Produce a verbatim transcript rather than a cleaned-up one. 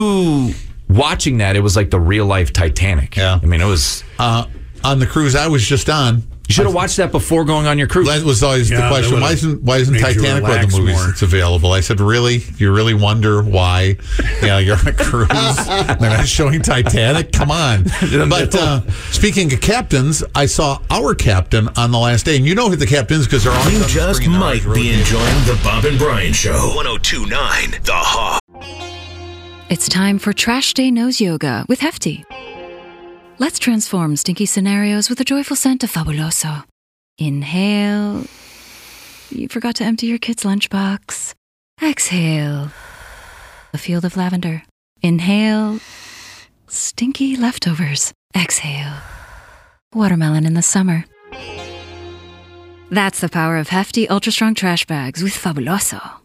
watching that, it was like the real life Titanic. Yeah. I mean, it was uh, on the cruise I was just on. You should have watched that before going on your cruise. That was always Yeah, the question. that Why isn't why isn't made you Titanic one of relax the movies more. that's available? I said, really? You really wonder why? You know, you're on a cruise. They're not showing Titanic? Come on. But uh, speaking of captains, I saw our captain on the last day. And you know who the captain is because they're all You just might be enjoying the Bob and Brian Show. one oh two point nine The Hawk. It's time for Trash Day Nose Yoga with Hefty. Let's transform stinky scenarios with a joyful scent of Fabuloso. Inhale. You forgot to empty your kid's lunchbox. Exhale. A field of lavender. Inhale. Stinky leftovers. Exhale. Watermelon in the summer. That's the power of Hefty Ultra Strong Trash Bags with Fabuloso.